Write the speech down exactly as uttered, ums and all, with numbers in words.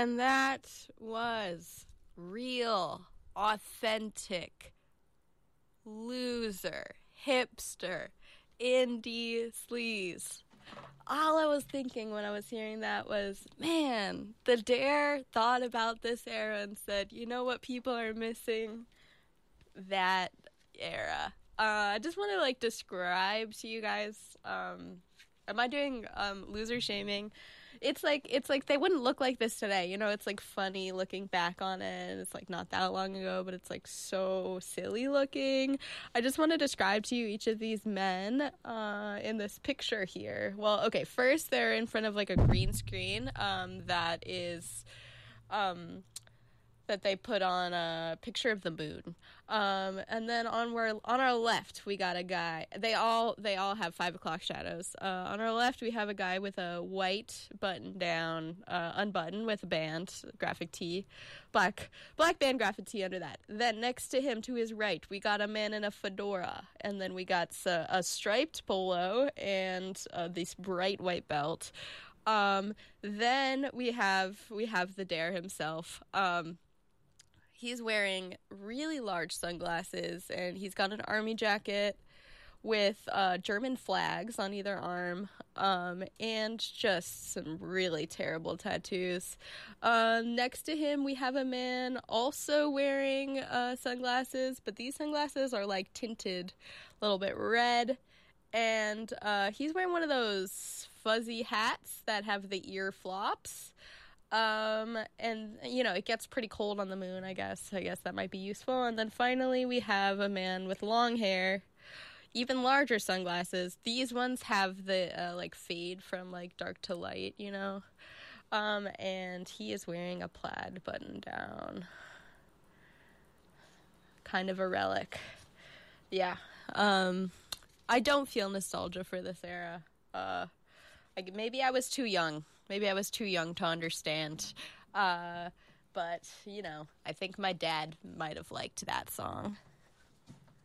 And that was real, authentic, loser, hipster, indie sleaze. All I was thinking when I was hearing that was, man, the Dare thought about this era and said, you know what people are missing? That era. Uh, I just want to, like, describe to you guys, um, am I doing um, loser shaming? It's like, it's like they wouldn't look like this today, you know, it's, like, funny looking back on it, it's, like, not that long ago, but it's, like, so silly looking. I just want to describe to you each of these men uh, in this picture here. Well, okay, first they're in front of, like, a green screen um, that is... Um, that they put on a picture of the moon. Um, and then on where on our left we got a guy. They all they all have five o'clock shadows. Uh, on our left we have a guy with a white button down, uh, unbuttoned with a band, graphic tee, black black band graphic tee under that. Then next to him to his right we got a man in a fedora, and then we got a, a striped polo and uh, this bright white belt. Um, then we have we have the Dare himself. Um, He's wearing really large sunglasses, and he's got an army jacket with uh, German flags on either arm, um, and just some really terrible tattoos. Uh, next to him, we have a man also wearing uh, sunglasses, but these sunglasses are, like, tinted a little bit red, and uh, he's wearing one of those fuzzy hats that have the ear flops. Um, and, you know, it gets pretty cold on the moon, I guess. I guess that might be useful. And then finally we have a man with long hair, even larger sunglasses. These ones have the, uh, like, fade from, like, dark to light, you know? Um, and he is wearing a plaid button-down. Kind of a relic. Yeah. Um, I don't feel nostalgia for this era. Uh... Like, maybe I was too young. Maybe I was too young to understand. Uh, but, you know, I think my dad might have liked that song.